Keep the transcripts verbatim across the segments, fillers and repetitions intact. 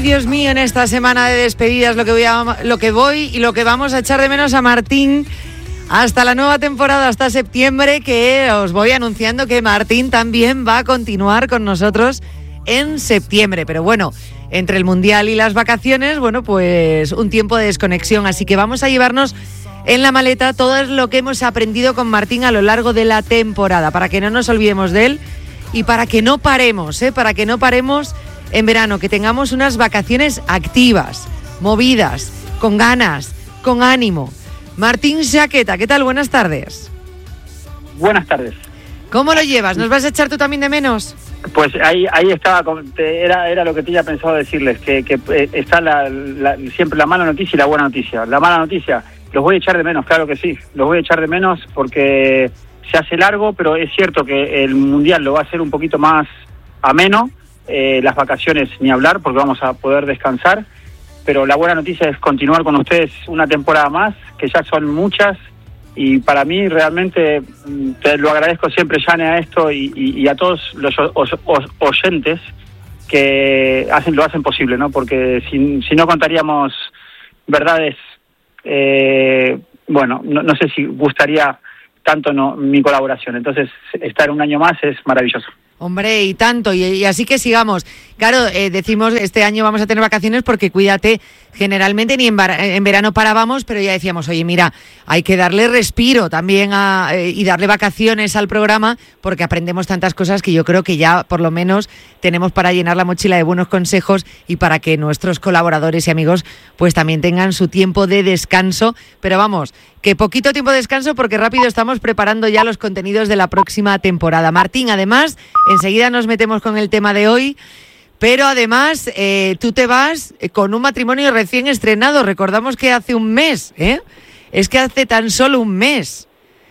Dios mío, en esta semana de despedidas lo que voy a, lo que voy y lo que vamos a echar de menos a Martín hasta la nueva temporada, hasta septiembre, que os voy anunciando que Martín también va a continuar con nosotros en septiembre. Pero bueno, entre el Mundial y las vacaciones, bueno, pues un tiempo de desconexión, así que vamos a llevarnos en la maleta todo lo que hemos aprendido con Martín a lo largo de la temporada, para que no nos olvidemos de él y para que no paremos, ¿eh? para que no paremos en verano, que tengamos unas vacaciones activas, movidas, con ganas, con ánimo. Martín Jaqueta, ¿qué tal? Buenas tardes. Buenas tardes. ¿Cómo lo llevas? ¿Nos vas a echar tú también de menos? Pues ahí ahí estaba, era era lo que tenía pensado decirles, que, que está la, la, siempre la mala noticia y la buena noticia. La mala noticia, los voy a echar de menos, claro que sí, los voy a echar de menos porque se hace largo, pero es cierto que el Mundial lo va a hacer un poquito más ameno, eh, las vacaciones ni hablar, porque vamos a poder descansar, pero la buena noticia es continuar con ustedes una temporada más, que ya son muchas, y para mí realmente te lo agradezco siempre, Jane, a esto y, y, y a todos los os, os, oyentes que hacen lo hacen posible, ¿no? Porque si, si no contaríamos verdades, eh, bueno, no, no sé si gustaría tanto no mi colaboración. Entonces, estar un año más es maravilloso. Hombre, y tanto, y, y así que sigamos. Claro, eh, decimos este año vamos a tener vacaciones porque cuídate, generalmente ni en, bar- en verano parábamos, pero ya decíamos, oye, mira, hay que darle respiro también a, eh, y darle vacaciones al programa, porque aprendemos tantas cosas que yo creo que ya por lo menos tenemos para llenar la mochila de buenos consejos y para que nuestros colaboradores y amigos pues también tengan su tiempo de descanso. Pero vamos, que poquito tiempo de descanso porque rápido estamos preparando ya los contenidos de la próxima temporada. Martín, además, enseguida nos metemos con el tema de hoy. Pero además, eh, tú te vas con un matrimonio recién estrenado. Recordamos que hace un mes, ¿eh? Es que hace tan solo un mes,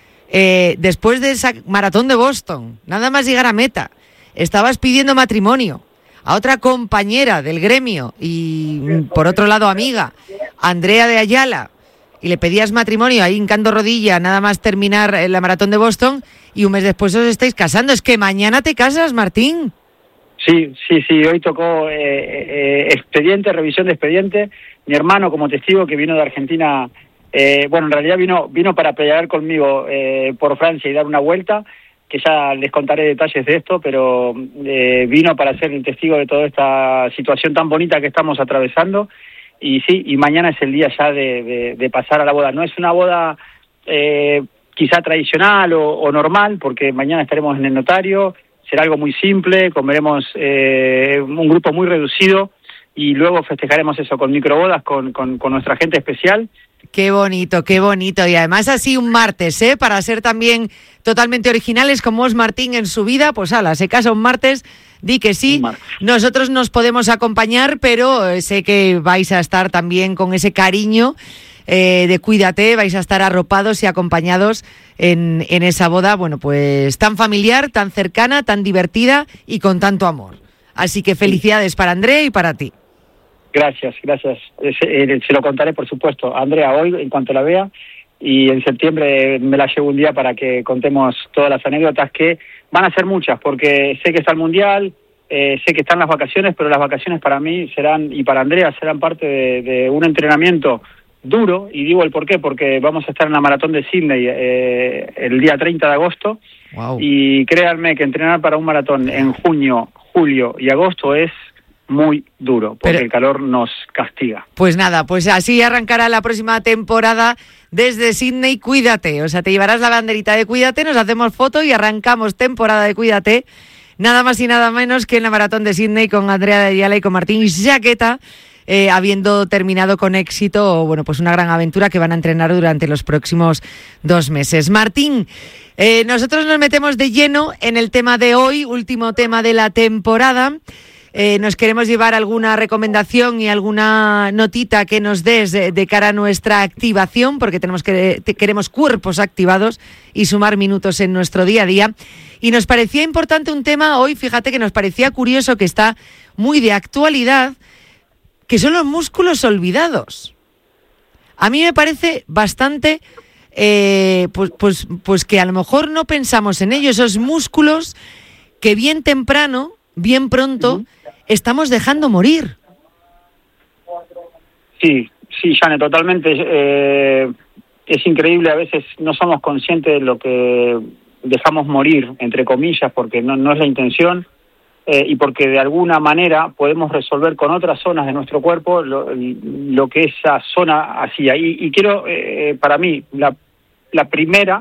eh, después de esa maratón de Boston, nada más llegar a meta, estabas pidiendo matrimonio a otra compañera del gremio y, por otro lado, amiga, Andrea de Ayala, y le pedías matrimonio ahí hincando rodilla, nada más terminar la maratón de Boston, y un mes después os estáis casando. Es que mañana te casas, Martín. Sí, sí, sí, hoy tocó eh, eh, expediente, revisión de expediente. Mi hermano como testigo que vino de Argentina, eh, bueno, en realidad vino vino para pelear conmigo eh, por Francia y dar una vuelta, que ya les contaré detalles de esto, pero eh, vino para ser el testigo de toda esta situación tan bonita que estamos atravesando. Y sí, y mañana es el día ya de, de, de pasar a la boda. No es una boda eh, quizá tradicional o, o normal, porque mañana estaremos en el notario. Será algo muy simple, comeremos eh, un grupo muy reducido y luego festejaremos eso con microbodas, con, con, con nuestra gente especial. Qué bonito, qué bonito. Y además así un martes, ¿eh? Para ser también totalmente originales como es Martín en su vida, pues ala, se casa un martes, di que sí. Nosotros nos podemos acompañar, pero sé que vais a estar también con ese cariño Eh, de cuídate, vais a estar arropados y acompañados en, en esa boda, bueno, pues tan familiar, tan cercana, tan divertida y con tanto amor. Así que felicidades para Andrea y para ti. Gracias, gracias. Se, eh, se lo contaré, por supuesto, a Andrea hoy, en cuanto la vea, y en septiembre me la llevo un día para que contemos todas las anécdotas, que van a ser muchas, porque sé que está el Mundial, eh, sé que están las vacaciones, pero las vacaciones para mí serán, y para Andrea, serán parte de, de un entrenamiento duro, y digo el por qué, porque vamos a estar en la maratón de Sydney eh, el día treinta de agosto. Wow. Y créanme que entrenar para un maratón en junio, julio y agosto es muy duro, porque Pero, el calor nos castiga. Pues nada, pues así arrancará la próxima temporada desde Sydney. Cuídate, o sea, te llevarás la banderita de Cuídate, nos hacemos foto y arrancamos temporada de Cuídate, nada más y nada menos que en la maratón de Sydney con Andrea de Ayala y con Martín Jaqueta, Eh, habiendo terminado con éxito, bueno, pues una gran aventura que van a entrenar durante los próximos dos meses. Martín, eh, nosotros nos metemos de lleno en el tema de hoy, último tema de la temporada. Eh, nos queremos llevar alguna recomendación y alguna notita que nos des de, de cara a nuestra activación, porque tenemos que te, queremos cuerpos activados y sumar minutos en nuestro día a día. Y nos parecía importante un tema hoy, fíjate que nos parecía curioso, que está muy de actualidad, que son los músculos olvidados. A mí me parece bastante, eh, pues, pues, pues que a lo mejor no pensamos en ellos, esos músculos que bien temprano, bien pronto, uh-huh. estamos dejando morir. Sí, sí, Jane, totalmente. Eh, es increíble, a veces no somos conscientes de lo que dejamos morir, entre comillas, porque no, no es la intención, eh, y porque de alguna manera podemos resolver con otras zonas de nuestro cuerpo lo, lo que esa zona hacía. Y, y quiero, eh, para mí, la, la primera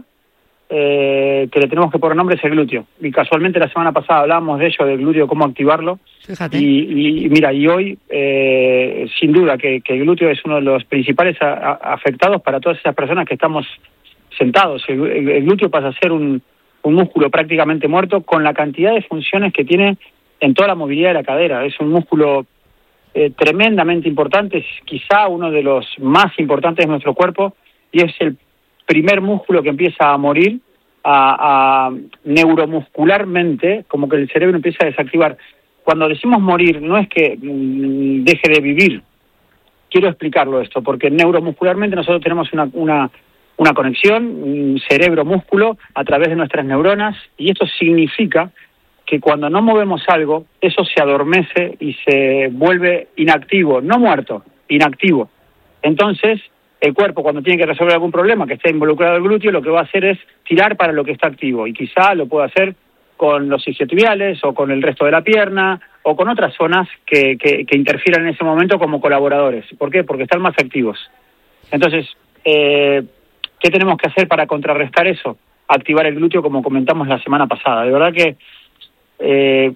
eh, que le tenemos que poner nombre es el glúteo. Y casualmente la semana pasada hablábamos de ello, del glúteo, cómo activarlo. Fíjate. Y, y mira, y hoy, eh, sin duda, que, que el glúteo es uno de los principales a, a, afectados para todas esas personas que estamos sentados. El, el, el glúteo pasa a ser un, un músculo prácticamente muerto con la cantidad de funciones que tiene en toda la movilidad de la cadera. Es un músculo eh, tremendamente importante, es quizá uno de los más importantes de nuestro cuerpo, y es el primer músculo que empieza a morir a, a neuromuscularmente, como que el cerebro empieza a desactivar. Cuando decimos morir, no es que mmm, deje de vivir. Quiero explicarlo esto, porque neuromuscularmente nosotros tenemos una, una, una conexión cerebro-músculo a través de nuestras neuronas, y esto significa que cuando no movemos algo, eso se adormece y se vuelve inactivo, no muerto, inactivo. Entonces, el cuerpo, cuando tiene que resolver algún problema que esté involucrado el glúteo, lo que va a hacer es tirar para lo que está activo, y quizá lo puede hacer con los isquiotibiales o con el resto de la pierna o con otras zonas que, que, que interfieran en ese momento como colaboradores. ¿Por qué? Porque están más activos. Entonces, eh, ¿qué tenemos que hacer para contrarrestar eso? Activar el glúteo, como comentamos la semana pasada. De verdad que eh,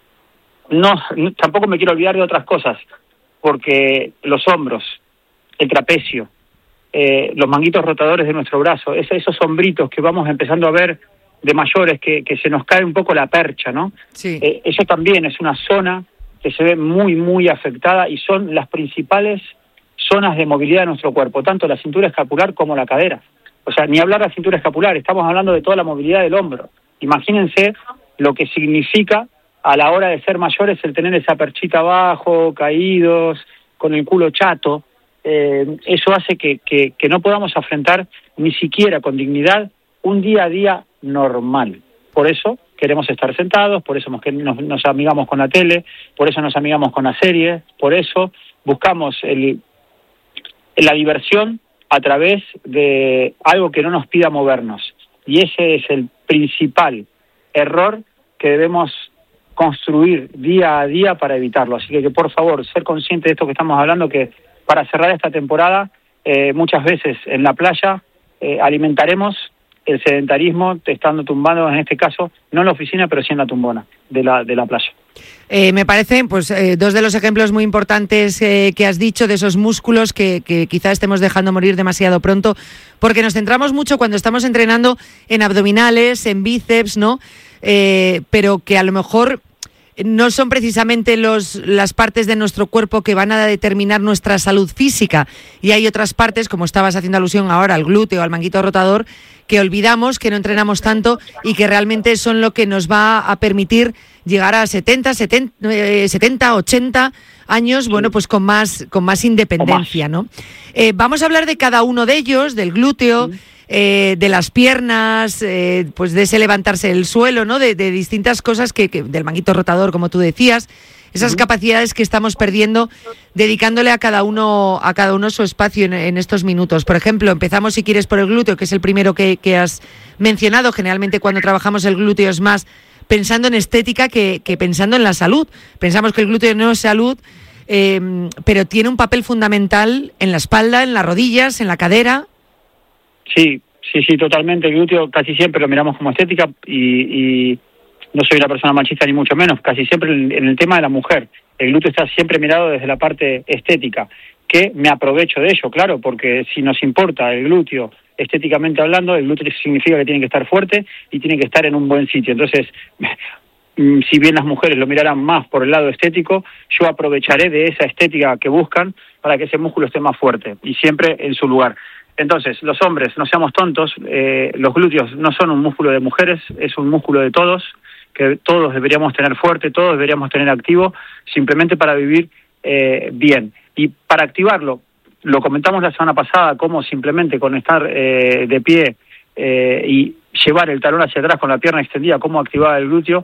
no, no tampoco me quiero olvidar de otras cosas, porque los hombros, el trapecio, eh, los manguitos rotadores de nuestro brazo, esos, esos hombritos que vamos empezando a ver de mayores, que, que se nos cae un poco la percha, ¿no? Sí. Eh, eso también es una zona que se ve muy, muy afectada, y son las principales zonas de movilidad de nuestro cuerpo, tanto la cintura escapular como la cadera. O sea, ni hablar de la cintura escapular, estamos hablando de toda la movilidad del hombro. Imagínense lo que significa a la hora de ser mayores el tener esa perchita abajo, caídos, con el culo chato. Eh, eso hace que, que, que no podamos afrontar ni siquiera con dignidad un día a día normal. Por eso queremos estar sentados, por eso nos, nos amigamos con la tele, por eso nos amigamos con la serie, por eso buscamos el, la diversión a través de algo que no nos pida movernos. Y ese es el principal error que debemos construir día a día para evitarlo. Así que, que por favor, ser consciente de esto que estamos hablando, que para cerrar esta temporada, eh, muchas veces en la playa eh, alimentaremos el sedentarismo estando tumbando, en este caso, no en la oficina, pero sí en la tumbona de la, de la playa. Eh, me parecen pues eh, dos de los ejemplos muy importantes eh, que has dicho, de esos músculos que, que quizá estemos dejando morir demasiado pronto, porque nos centramos mucho cuando estamos entrenando en abdominales, en bíceps, ¿no? Eh, pero que a lo mejor no son precisamente los, las partes de nuestro cuerpo que van a determinar nuestra salud física, y hay otras partes, como estabas haciendo alusión ahora, al glúteo, al manguito rotador, que olvidamos, que no entrenamos tanto y que realmente son lo que nos va a permitir llegar a setenta, setenta, ochenta años, bueno, pues con más, con más independencia, ¿no? Eh, vamos a hablar de cada uno de ellos, del glúteo, sí. Eh, de las piernas, eh, pues de ese levantarse del suelo, ¿no? De, de distintas cosas que, que del manguito rotador, como tú decías, esas uh-huh. capacidades que estamos perdiendo, dedicándole a cada uno a cada uno su espacio en, en estos minutos. Por ejemplo, empezamos, si quieres, por el glúteo, que es el primero que, que has mencionado. Generalmente cuando trabajamos el glúteo es más pensando en estética que, que pensando en la salud. Pensamos que el glúteo no es salud, eh, pero tiene un papel fundamental en la espalda, en las rodillas, en la cadera. Sí, sí, sí, totalmente. El glúteo casi siempre lo miramos como estética, y, y no soy una persona machista ni mucho menos. Casi siempre en, en el tema de la mujer, el glúteo está siempre mirado desde la parte estética, que me aprovecho de ello, claro, porque si nos importa el glúteo estéticamente hablando, el glúteo significa que tiene que estar fuerte y tiene que estar en un buen sitio. Entonces, si bien las mujeres lo mirarán más por el lado estético, yo aprovecharé de esa estética que buscan para que ese músculo esté más fuerte y siempre en su lugar. Entonces, los hombres, no seamos tontos, eh, los glúteos no son un músculo de mujeres, es un músculo de todos, que todos deberíamos tener fuerte, todos deberíamos tener activo, simplemente para vivir eh, bien. Y para activarlo, lo comentamos la semana pasada, cómo simplemente con estar eh, de pie eh, y llevar el talón hacia atrás con la pierna extendida, cómo activar el glúteo,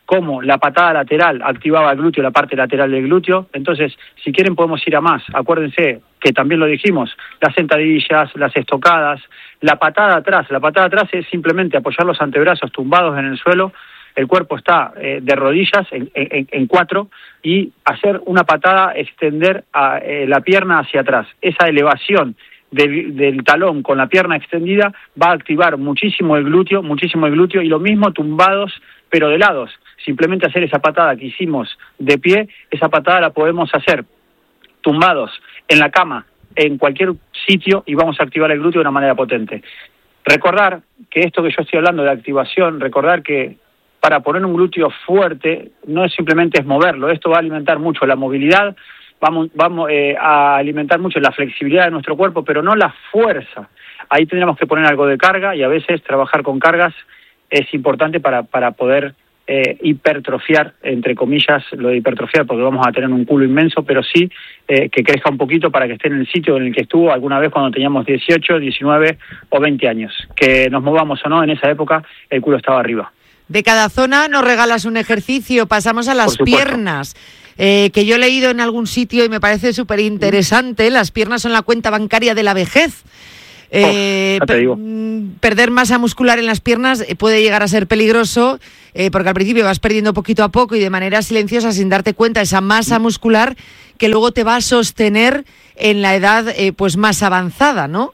cómo la patada lateral activaba el glúteo, la parte lateral del glúteo. Entonces, si quieren podemos ir a más. Acuérdense que también lo dijimos, las sentadillas, las estocadas, la patada atrás. La patada atrás es simplemente apoyar los antebrazos tumbados en el suelo, el cuerpo está eh, de rodillas en, en, en cuatro, y hacer una patada, extender a, eh, la pierna hacia atrás. Esa elevación del, del talón con la pierna extendida va a activar muchísimo el glúteo, muchísimo el glúteo, y lo mismo tumbados pero de lados. Simplemente hacer esa patada que hicimos de pie, esa patada la podemos hacer tumbados en la cama, en cualquier sitio, y vamos a activar el glúteo de una manera potente. Recordar que esto que yo estoy hablando de activación, recordar que para poner un glúteo fuerte no es simplemente es moverlo, esto va a alimentar mucho la movilidad, vamos, vamos eh, a alimentar mucho la flexibilidad de nuestro cuerpo, pero no la fuerza. Ahí tendríamos que poner algo de carga, y a veces trabajar con cargas es importante para, para poder eh, hipertrofiar, entre comillas, lo de hipertrofiar, porque vamos a tener un culo inmenso, pero sí eh, que crezca un poquito para que esté en el sitio en el que estuvo alguna vez cuando teníamos dieciocho, diecinueve o veinte años. Que nos movamos o no, en esa época el culo estaba arriba. De cada zona nos regalas un ejercicio. Pasamos a las piernas, eh, que yo he leído en algún sitio y me parece súper interesante. Mm. Las piernas son la cuenta bancaria de la vejez. Eh, oh, te digo. Perder masa muscular en las piernas puede llegar a ser peligroso, eh, porque al principio vas perdiendo poquito a poco y de manera silenciosa, sin darte cuenta, esa masa muscular que luego te va a sostener en la edad eh, pues más avanzada, ¿no?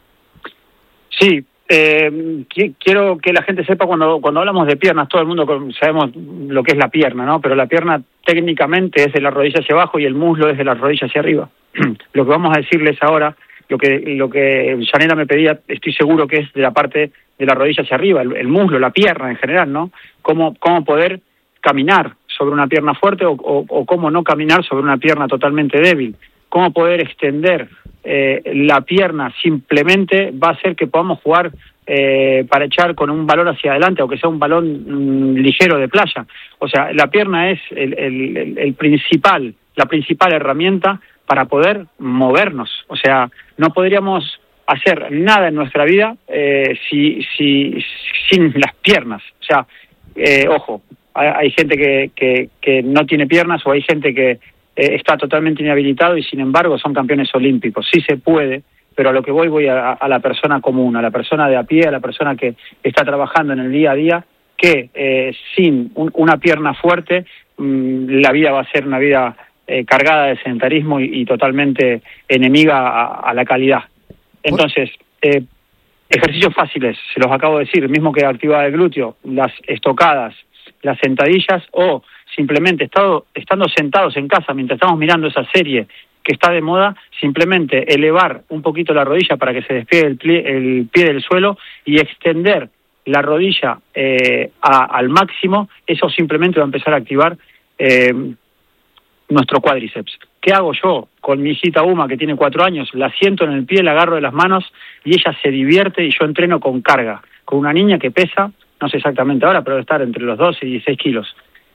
Sí. Eh, quiero que la gente sepa, cuando cuando hablamos de piernas, todo el mundo sabemos lo que es la pierna, ¿no? Pero la pierna técnicamente es de la rodilla hacia abajo y el muslo es de la rodilla hacia arriba. Lo que vamos a decirles ahora, lo que lo que Yanela me pedía, estoy seguro que es de la parte de la rodilla hacia arriba, el, el muslo, la pierna en general, ¿no? Cómo, cómo poder caminar sobre una pierna fuerte o, o, o cómo no caminar sobre una pierna totalmente débil. Cómo poder extender eh, la pierna simplemente va a hacer que podamos jugar eh, para echar con un balón hacia adelante, aunque sea un balón mmm, ligero de playa. O sea, la pierna es el, el, el, el principal, la principal herramienta para poder movernos. O sea, no podríamos hacer nada en nuestra vida eh, si, si, sin las piernas. O sea, eh, ojo, hay, hay gente que, que, que no tiene piernas, o hay gente que Eh, está totalmente inhabilitado y sin embargo son campeones olímpicos. Sí se puede, pero a lo que voy, voy a, a la persona común, a la persona de a pie, a la persona que está trabajando en el día a día, que eh, sin un, una pierna fuerte, mmm, la vida va a ser una vida eh, cargada de sedentarismo y, y totalmente enemiga a, a la calidad. Entonces, eh, ejercicios fáciles, se los acabo de decir, mismo que activar el glúteo, las estocadas, las sentadillas, o simplemente estado, estando sentados en casa mientras estamos mirando esa serie que está de moda, simplemente elevar un poquito la rodilla para que se despegue el pie, el pie del suelo y extender la rodilla eh, a, al máximo. Eso simplemente va a empezar a activar eh, nuestro cuádriceps. ¿Qué hago yo con mi hijita Uma, que tiene cuatro años? La siento en el pie, la agarro de las manos y ella se divierte, y yo entreno con carga, con una niña que pesa, no sé exactamente ahora, pero debe estar entre los doce y dieciséis kilos.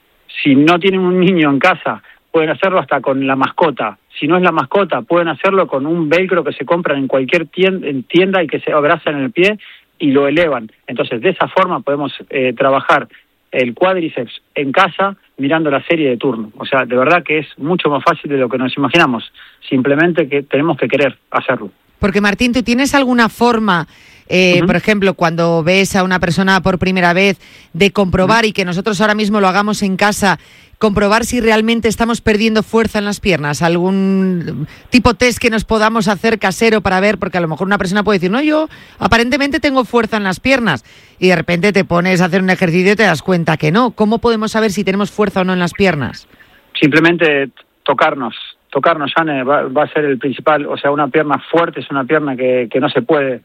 Si no tienen un niño en casa, pueden hacerlo hasta con la mascota. Si no es la mascota, pueden hacerlo con un velcro que se compran en cualquier tienda, en tienda y que se abraza en el pie y lo elevan. Entonces, de esa forma podemos eh, trabajar el cuádriceps en casa mirando la serie de turno. O sea, de verdad que es mucho más fácil de lo que nos imaginamos. Simplemente que tenemos que querer hacerlo. Porque, Martín, ¿tú tienes alguna forma, eh, uh-huh. por ejemplo, cuando ves a una persona por primera vez, de comprobar, uh-huh. y que nosotros ahora mismo lo hagamos en casa, comprobar si realmente estamos perdiendo fuerza en las piernas? ¿Algún tipo test que nos podamos hacer casero para ver? Porque a lo mejor una persona puede decir, no, yo aparentemente tengo fuerza en las piernas, y de repente te pones a hacer un ejercicio y te das cuenta que no. ¿Cómo podemos saber si tenemos fuerza o no en las piernas? Simplemente tocarnos. Tocarnos, Jane, va, va a ser el principal. O sea, una pierna fuerte es una pierna que, que no se puede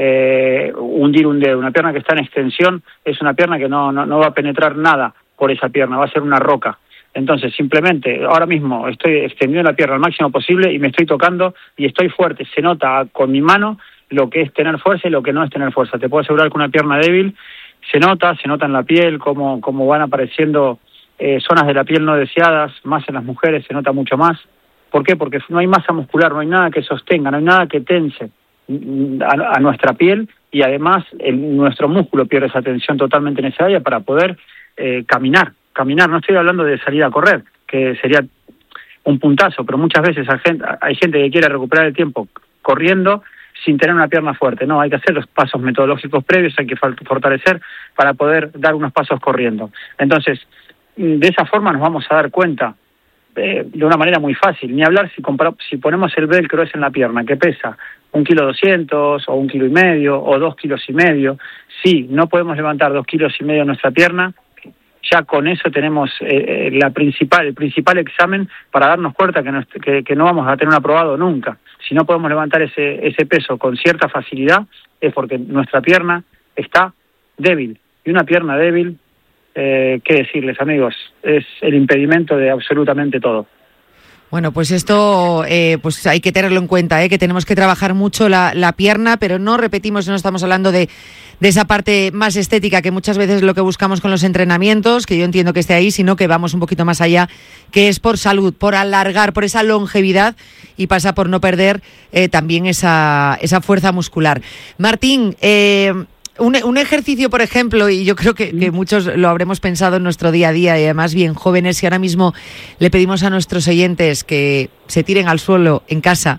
eh, hundir un dedo. Una pierna que está en extensión es una pierna que no, no, no va a penetrar nada por esa pierna, va a ser una roca. Entonces, simplemente, ahora mismo estoy extendiendo la pierna al máximo posible y me estoy tocando y estoy fuerte. Se nota con mi mano lo que es tener fuerza y lo que no es tener fuerza. Te puedo asegurar que una pierna débil se nota, se nota en la piel, cómo, cómo van apareciendo eh, zonas de la piel no deseadas, más en las mujeres se nota mucho más. ¿Por qué? Porque no hay masa muscular, no hay nada que sostenga, no hay nada que tense a, a nuestra piel, y además el, nuestro músculo pierde esa tensión totalmente necesaria para poder eh, caminar. caminar, no estoy hablando de salir a correr, que sería un puntazo, pero muchas veces hay gente, hay gente que quiere recuperar el tiempo corriendo sin tener una pierna fuerte. No, hay que hacer los pasos metodológicos previos, hay que fortalecer para poder dar unos pasos corriendo. Entonces, de esa forma nos vamos a dar cuenta eh, de una manera muy fácil. Ni hablar si, compara, si ponemos el velcro ese en la pierna, que pesa un kilo doscientos, o un kilo y medio, o dos kilos y medio. Si no podemos levantar dos kilos y medio de nuestra pierna, ya con eso tenemos eh, la principal, el principal examen para darnos cuenta que no, que, que no vamos a tener un aprobado nunca. Si no podemos levantar ese, ese peso con cierta facilidad, es porque nuestra pierna está débil. Y una pierna débil, eh, ¿qué decirles, amigos? Es el impedimento de absolutamente todo. Bueno, pues esto eh, pues hay que tenerlo en cuenta, ¿eh? Que tenemos que trabajar mucho la, la pierna, pero no repetimos, no estamos hablando de, de esa parte más estética que muchas veces es lo que buscamos con los entrenamientos, que yo entiendo que esté ahí, sino que vamos un poquito más allá, que es por salud, por alargar, por esa longevidad y pasa por no perder eh, también esa, esa fuerza muscular. Martín, eh, Un, un ejercicio, por ejemplo, y yo creo que, que muchos lo habremos pensado en nuestro día a día, y además bien jóvenes, y ahora mismo le pedimos a nuestros oyentes que se tiren al suelo en casa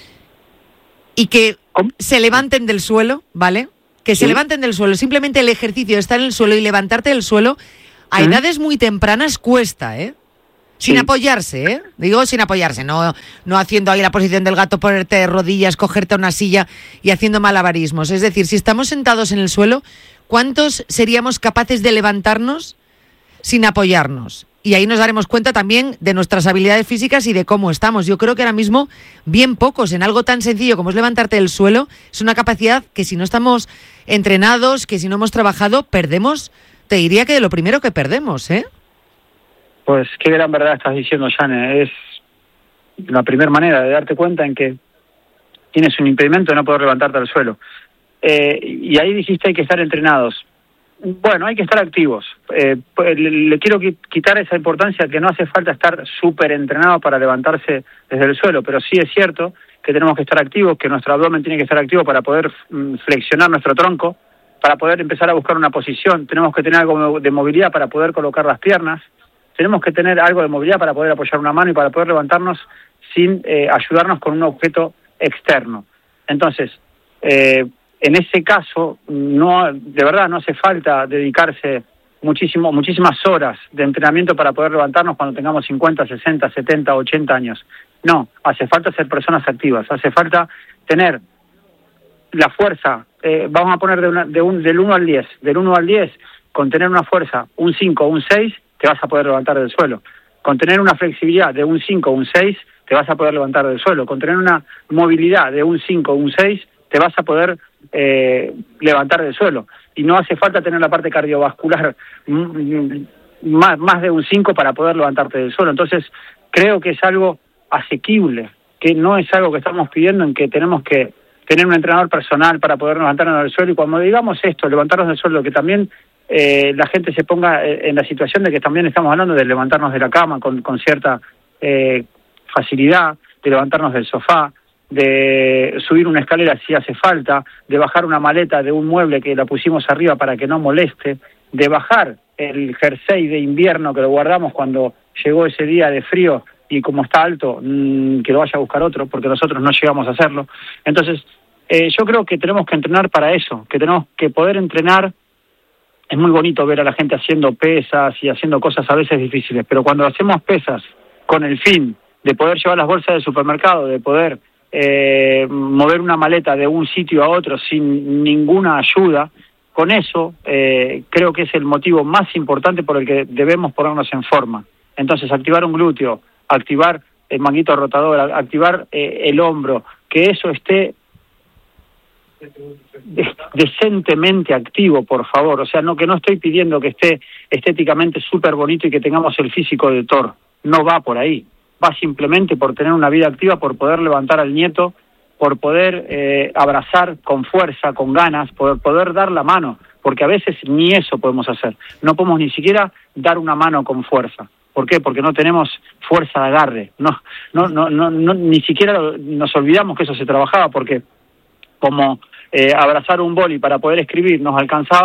y que se levanten del suelo, ¿vale? Que se ¿Sí? levanten del suelo. Simplemente el ejercicio de estar en el suelo y levantarte del suelo a ¿Mm? edades muy tempranas cuesta, ¿eh? Sin sí. apoyarse, ¿eh? Digo sin apoyarse, no, no haciendo ahí la posición del gato, ponerte de rodillas, cogerte a una silla y haciendo malabarismos. Es decir, si estamos sentados en el suelo, ¿cuántos seríamos capaces de levantarnos sin apoyarnos? Y ahí nos daremos cuenta también de nuestras habilidades físicas y de cómo estamos. Yo creo que ahora mismo bien pocos en algo tan sencillo como es levantarte del suelo. Es una capacidad que si no estamos entrenados, que si no hemos trabajado, perdemos, te diría que de lo primero que perdemos, ¿eh? Pues qué gran verdad estás diciendo, Jane. Es la primera manera de darte cuenta en que tienes un impedimento de no poder levantarte al suelo. Eh, y ahí dijiste hay que estar entrenados. Bueno, hay que estar activos. Eh, le, le quiero quitar esa importancia que no hace falta estar súper entrenado para levantarse desde el suelo, pero sí es cierto que tenemos que estar activos, que nuestro abdomen tiene que estar activo para poder mm, flexionar nuestro tronco, para poder empezar a buscar una posición. Tenemos que tener algo de movilidad para poder colocar las piernas. Tenemos que tener algo de movilidad para poder apoyar una mano y para poder levantarnos sin eh, ayudarnos con un objeto externo. Entonces, eh, en ese caso, no, de verdad no hace falta dedicarse muchísimo, muchísimas horas de entrenamiento para poder levantarnos cuando tengamos cincuenta, sesenta, setenta, ochenta años. No, hace falta ser personas activas, hace falta tener la fuerza, eh, vamos a poner de una, de un, del uno al diez, del uno al diez, con tener una fuerza, un cinco o un seis, te vas a poder levantar del suelo. Con tener una flexibilidad de un cinco o un seis, te vas a poder levantar del suelo. Con tener una movilidad de un cinco o un seis, te vas a poder eh, levantar del suelo. Y no hace falta tener la parte cardiovascular más, más de un cinco para poder levantarte del suelo. Entonces, creo que es algo asequible, que no es algo que estamos pidiendo en que tenemos que tener un entrenador personal para poder levantarnos del suelo. Y cuando digamos esto, levantarnos del suelo, que también Eh, la gente se ponga en la situación de que también estamos hablando de levantarnos de la cama con, con cierta eh, facilidad, de levantarnos del sofá, de subir una escalera si hace falta, de bajar una maleta de un mueble que la pusimos arriba para que no moleste, de bajar el jersey de invierno que lo guardamos cuando llegó ese día de frío y como está alto, mmm, que lo vaya a buscar otro, porque nosotros no llegamos a hacerlo. Entonces, eh, yo creo que tenemos que entrenar para eso, que tenemos que poder entrenar. Es muy bonito ver a la gente haciendo pesas y haciendo cosas a veces difíciles, pero cuando hacemos pesas con el fin de poder llevar las bolsas del supermercado, de poder eh, mover una maleta de un sitio a otro sin ninguna ayuda, con eso eh, creo que es el motivo más importante por el que debemos ponernos en forma. Entonces, activar un glúteo, activar el manguito rotador, activar eh, el hombro, que eso esté decentemente activo, por favor. O sea, no que no estoy pidiendo que esté estéticamente súper bonito y que tengamos el físico de Thor. No va por ahí. Va simplemente por tener una vida activa, por poder levantar al nieto, por poder eh, abrazar con fuerza, con ganas, por poder dar la mano, porque a veces ni eso podemos hacer. No podemos ni siquiera dar una mano con fuerza. ¿Por qué? Porque no tenemos fuerza de agarre. No, no, no, no, no ni siquiera nos olvidamos que eso se trabajaba, porque como eh, abrazar un boli para poder escribir nos alcanzaba,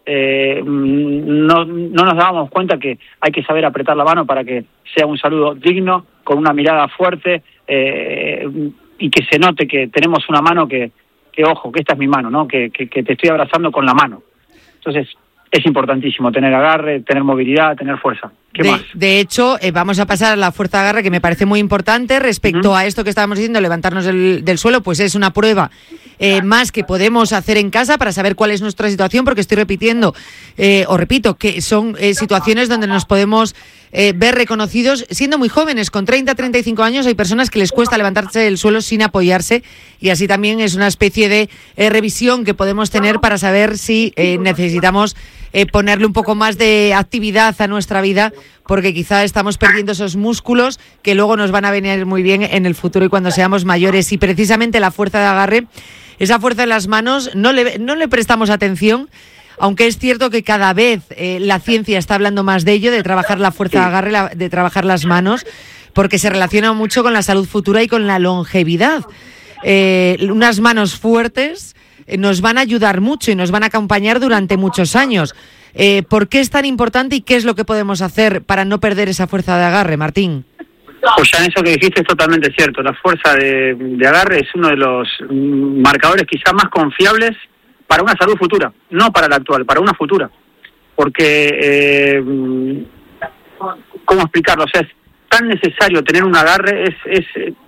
eh, no, no nos dábamos cuenta que hay que saber apretar la mano para que sea un saludo digno, con una mirada fuerte, eh, y que se note que tenemos una mano que, que ojo, que esta es mi mano, ¿no? Que, que, que te estoy abrazando con la mano. Entonces, es importantísimo tener agarre, tener movilidad, tener fuerza. ¿Qué de, más? de hecho, eh, vamos a pasar a la fuerza de agarre, que me parece muy importante respecto uh-huh. a esto que estábamos diciendo, levantarnos del, del suelo, pues es una prueba eh, más que podemos hacer en casa para saber cuál es nuestra situación, porque estoy repitiendo, eh, o repito, que son eh, situaciones donde nos podemos eh, ver reconocidos siendo muy jóvenes, con treinta, treinta y cinco años. Hay personas que les cuesta levantarse del suelo sin apoyarse, y así también es una especie de eh, revisión que podemos tener para saber si eh, necesitamos Eh, ponerle un poco más de actividad a nuestra vida, porque quizá estamos perdiendo esos músculos que luego nos van a venir muy bien en el futuro y cuando seamos mayores. Y precisamente la fuerza de agarre, esa fuerza en las manos, no le, no le prestamos atención, aunque es cierto que cada vez eh, la ciencia está hablando más de ello, de trabajar la fuerza de agarre, la, de trabajar las manos, porque se relaciona mucho con la salud futura y con la longevidad. Eh, unas manos fuertes nos van a ayudar mucho y nos van a acompañar durante muchos años. Eh, ¿Por qué es tan importante y qué es lo que podemos hacer para no perder esa fuerza de agarre, Martín? Pues ya en eso que dijiste es totalmente cierto. La fuerza de, de agarre es uno de los marcadores quizá más confiables para una salud futura, no para la actual, para una futura. Porque, eh, ¿cómo explicarlo? O sea, es tan necesario tener un agarre, es, es